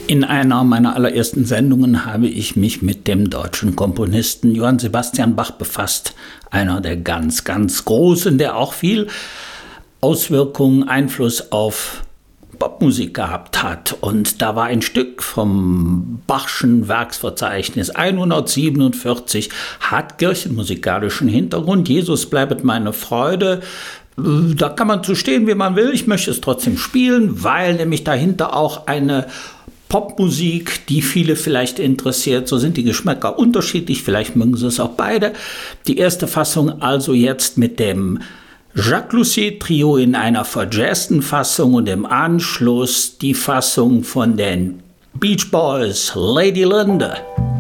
In einer meiner allerersten Sendungen habe ich mich mit dem deutschen Komponisten Johann Sebastian Bach befasst. Einer der ganz, ganz Großen, der auch viel Auswirkungen, Einfluss auf Popmusik gehabt hat. Und da war ein Stück vom Bachschen Werksverzeichnis 147, hat kirchenmusikalischen Hintergrund. Jesus bleibet meine Freude. Da kann man zu stehen, wie man will. Ich möchte es trotzdem spielen, weil nämlich dahinter auch eine Popmusik, die viele vielleicht interessiert. So sind die Geschmäcker unterschiedlich, vielleicht mögen sie es auch beide. Die erste Fassung also jetzt mit dem Jacques Lucet Trio in einer verjazzten Fassung und im Anschluss die Fassung von den Beach Boys, Lady Linde.